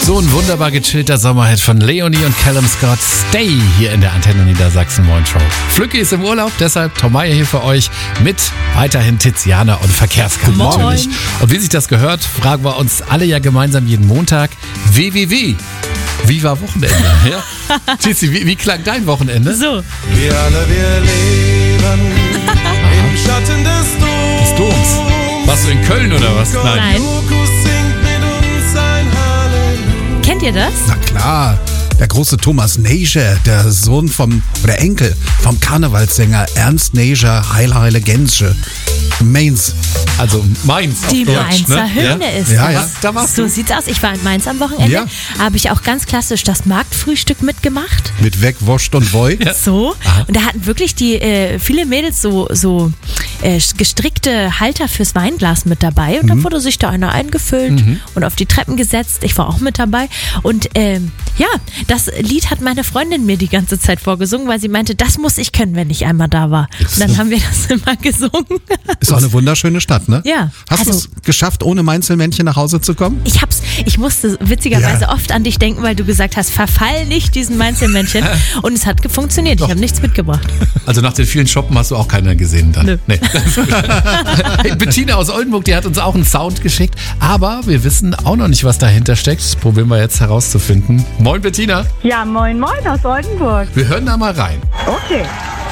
So ein wunderbar gechillter Sommerhit von Leonie und Callum Scott. Stay hier in der Antenne Niedersachsen Morning Show. Flücki ist im Urlaub, deshalb Tom Meyer hier für euch mit weiterhin Tiziana und Verkehrskampf natürlich. Und wie sich das gehört, fragen wir uns alle ja gemeinsam jeden Montag, wie war Wochenende? Ja? Tizi, wie klang dein Wochenende? So. Wir leben im Schatten des Doms. Warst du in Köln oder was? Nein. Lukas singt mit uns ein Halleluja. Kennt ihr das? Na klar, der große Thomas Neger, der Sohn oder Enkel vom Karnevalssänger Ernst Neger, Heile Gänsche. Mainz. Also Mainz. Die auf Deutsch, Mainzer ne? Hymne ist Ja, das. ja. Da warst So du. sieht's aus. Ich war in Mainz am Wochenende. Ja. Habe ich auch ganz klassisch das Marktfrühstück mitgemacht. Mit Weg, Wurst und Woi. Ja. So. Und da hatten wirklich viele Mädels so gestrickte Halter fürs Weinglas mit dabei. Und dann wurde sich da einer eingefüllt und auf die Treppen gesetzt. Ich war auch mit dabei. Und ja, das Lied hat meine Freundin mir die ganze Zeit vorgesungen, weil sie meinte, das muss ich können, wenn ich einmal da war. Und dann haben wir das immer gesungen. Ist auch eine wunderschöne Stadt, ne? Ja. Hast du es geschafft, ohne Mainzelmännchen nach Hause zu kommen? Ich musste witzigerweise Ja. oft an dich denken, weil du gesagt hast, verfall nicht diesen Mainzelmännchen. Und es hat funktioniert. Ich habe nichts mitgebracht. Also nach den vielen Shoppen hast du auch keiner gesehen dann? Nö. Nee. Hey, Bettina aus Oldenburg, die hat uns auch einen Sound geschickt. Aber wir wissen auch noch nicht, was dahinter steckt. Das probieren wir jetzt herauszufinden. Moin Bettina. Ja, moin moin aus Oldenburg. Wir hören da mal rein. Okay.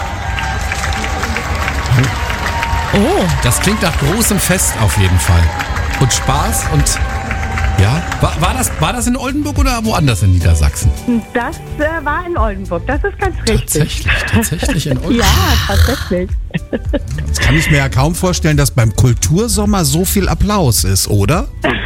Oh, Das klingt nach großem Fest auf jeden Fall. Und Spaß und ja. War das in Oldenburg oder woanders in Niedersachsen? Das war in Oldenburg. Das ist ganz richtig. Tatsächlich in Oldenburg. Ja, tatsächlich. Das kann ich mir ja kaum vorstellen, dass beim Kultursommer so viel Applaus ist, oder?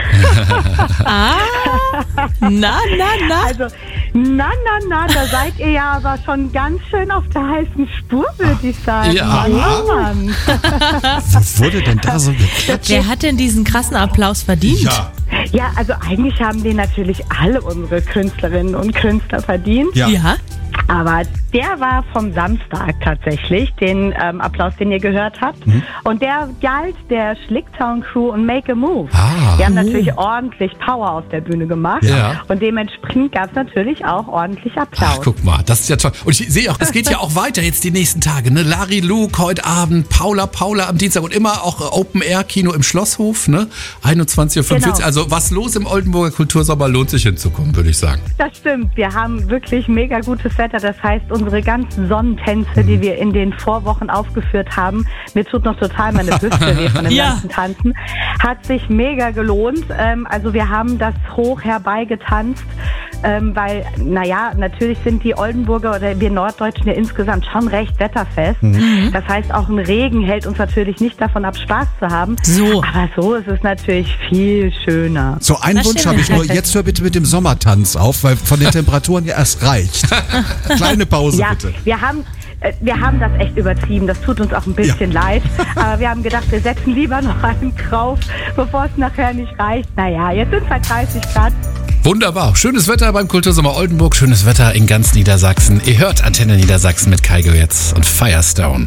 na. Also, na, da seid ihr ja aber schon ganz schön auf der heißen Spur, würde ich sagen. Ja. Mann. Wo wurde denn da so geklatscht? Wer hat denn diesen krassen Applaus verdient? Ja, also eigentlich haben wir natürlich alle unsere Künstlerinnen und Künstler verdient. Ja. Aber der war vom Samstag tatsächlich, den Applaus, den ihr gehört habt. Und der galt der Schlicktown Crew und Make a Move. Die haben natürlich ordentlich Power auf der Bühne gemacht. Ja. Und dementsprechend gab es natürlich auch ordentlich Applaus. Ach, guck mal, das ist ja toll. Und ich sehe auch, es geht ja auch weiter jetzt die nächsten Tage. Ne? Larry Luke heute Abend, Paula am Dienstag und immer auch Open-Air-Kino im Schlosshof, ne? 21.45 Uhr. Genau. Also was los im Oldenburger Kultursommer, lohnt sich hinzukommen, würde ich sagen. Das stimmt. Wir haben wirklich mega gutes Wetter. Das heißt, unsere ganzen Sonnentänze, die wir in den Vorwochen aufgeführt haben, mir tut noch total meine Hüfte weh von dem Ja. ganzen Tanzen, hat sich mega gelohnt. Also wir haben das hoch herbeigetanzt, weil, naja, natürlich sind die Oldenburger oder wir Norddeutschen ja insgesamt schon recht wetterfest. Das heißt, auch ein Regen hält uns natürlich nicht davon ab, Spaß zu haben. So. Aber so ist es natürlich viel schöner. So, einen Das Wunsch stimmt. habe ich nur. Jetzt hör bitte mit dem Sommertanz auf, weil von den Temperaturen ja erst reicht. Kleine Pause Ja, bitte. wir haben das echt übertrieben. Das tut uns auch ein bisschen leid. Aber wir haben gedacht, wir setzen lieber noch einen drauf, bevor es nachher nicht reicht. Naja, jetzt sind es halt 30 Grad. Wunderbar. Schönes Wetter beim Kultursommer Oldenburg, schönes Wetter in ganz Niedersachsen. Ihr hört Antenne Niedersachsen mit Kai Goetz und Firestone.